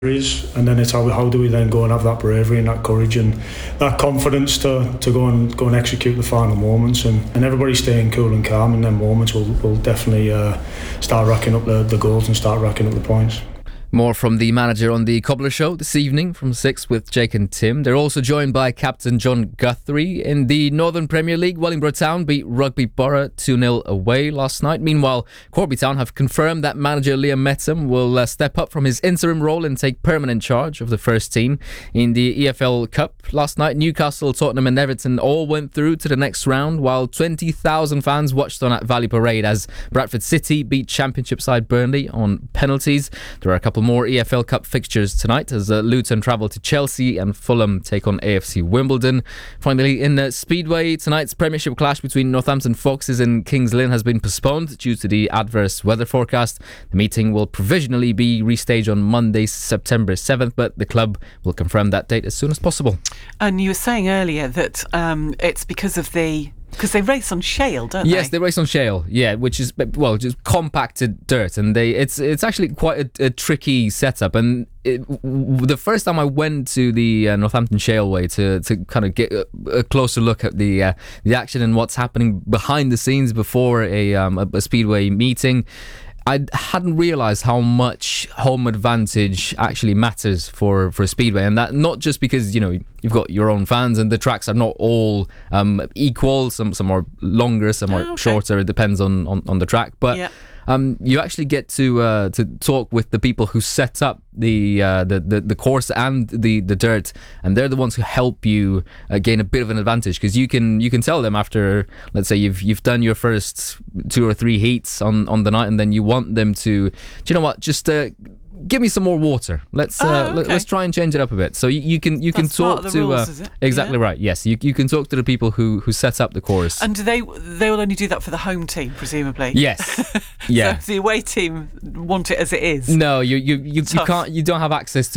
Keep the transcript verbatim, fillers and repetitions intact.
is, and then it's how, how do we then go and have that bravery and that courage and that confidence to, to go and go and execute the final moments, and, and everybody staying cool and calm in them moments will will definitely uh, start racking up the, the goals and start racking up the points. More from the manager on the Cobbler Show this evening from six with Jake and Tim. They're also joined by captain John Guthrie. In the Northern Premier League, Wellingborough Town beat Rugby Borough two nil away last night. Meanwhile, Corby Town have confirmed that manager Liam Metham will uh, step up from his interim role and take permanent charge of the first team. In the E F L Cup last night, Newcastle, Tottenham and Everton all went through to the next round, while twenty thousand fans watched on at Valley Parade as Bradford City beat Championship side Burnley on penalties. There are a couple more E F L Cup fixtures tonight as uh, Luton travel to Chelsea and Fulham take on A F C Wimbledon. Finally, in uh, Speedway, tonight's Premiership clash between Northampton Foxes and Kings Lynn has been postponed due to the adverse weather forecast. The meeting will provisionally be restaged on Monday, September seventh, but the club will confirm that date as soon as possible. And you were saying earlier that um, it's because of the... Because they race on shale, don't yes, they? they race on shale, yeah, which is, well, just compacted dirt. And they it's it's actually quite a, a tricky setup. And it, w- the first time I went to the uh, Northampton Shaleway to, to kind of get a, a closer look at the uh, the action and what's happening behind the scenes before a, um, a, a Speedway meeting, I hadn't realised how much home advantage actually matters for, for a Speedway, and that not just because, you know, you've got your own fans and the tracks are not all um, equal. Some some are longer, some are oh, okay. shorter. It depends on, on, on the track, but yeah. um, you actually get to uh, to talk with the people who set up the uh, the, the the course and the, the dirt, and they're the ones who help you uh, gain a bit of an advantage, because you can you can tell them after, let's say you've you've done your first two or three heats on, on the night, and then you want them to, do you know what, just uh, give me some more water. Let's uh, oh, okay. let's try and change it up a bit. So you, you can you That's can talk part of the to rules, uh, is it? exactly Yeah. right. Yes, you you can talk to the people who, who set up the course. And do they they will only do that for the home team, presumably? Yes, yeah. So the away team want it as it is. No, you you you, you Tough. can't. You don't have access to